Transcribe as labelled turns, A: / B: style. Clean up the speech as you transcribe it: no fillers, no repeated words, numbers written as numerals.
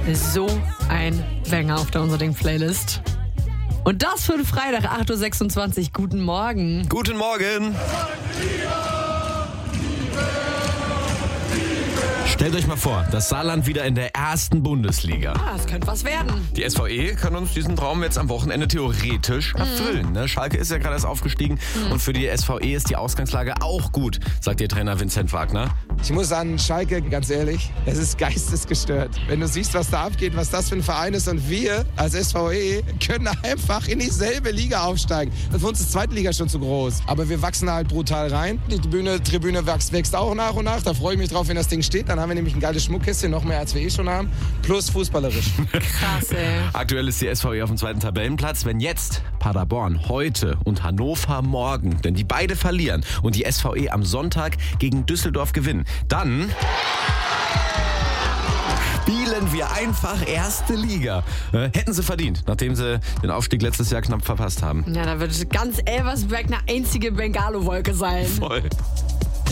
A: So ein Banger auf der Unser Ding-Playlist. Und das für den Freitag, 8.26 Uhr. Guten Morgen.
B: Guten Morgen. Stellt euch mal vor, das Saarland wieder in der ersten Bundesliga.
A: Das könnte was werden.
B: Die SVE kann uns diesen Traum jetzt am Wochenende theoretisch erfüllen. Ne? Schalke ist ja gerade erst aufgestiegen und für die SVE ist die Ausgangslage auch gut, sagt ihr Trainer Vincent Wagner.
C: Ich muss an Schalke, ganz ehrlich, es ist geistesgestört. Wenn du siehst, was da abgeht, was das für ein Verein ist und wir als SVE können einfach in dieselbe Liga aufsteigen. Für uns ist zweite Liga schon zu groß. Aber wir wachsen halt brutal rein. Die Tribüne wächst auch nach und nach. Da freue ich mich drauf, wenn das Ding steht. Dann haben wir nämlich ein geiles Schmuckkästchen, noch mehr als wir schon haben. Plus fußballerisch.
A: Krass, ey.
B: Aktuell ist die SVE auf dem 2. Tabellenplatz. Wenn jetzt Paderborn heute und Hannover morgen, denn die beide verlieren und die SVE am Sonntag gegen Düsseldorf gewinnen, dann spielen wir einfach erste Liga. Hätten sie verdient, nachdem sie den Aufstieg letztes Jahr knapp verpasst haben.
A: Ja, da wird ganz Elversberg eine einzige Bengalo-Wolke sein.
B: Voll.